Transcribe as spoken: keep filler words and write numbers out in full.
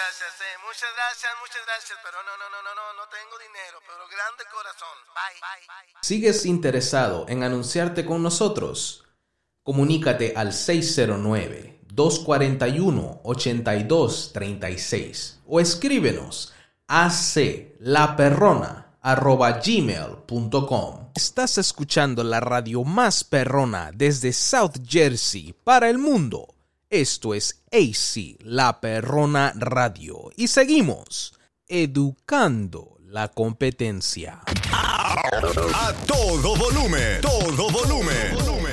gracias, sí. Muchas gracias, muchas gracias. Pero no, no, no, no, no, no tengo dinero. Pero grande corazón. Bye, bye, bye. ¿Sigues interesado en anunciarte con nosotros? Comunícate al seis cero nueve, dos cuatro uno, ocho dos tres seis o escríbenos a aclaperrona arroba gmail punto com. Estás escuchando la radio más perrona desde South Jersey para el mundo. Esto es A C La Perrona Radio y seguimos educando la competencia. A todo volumen, todo volumen.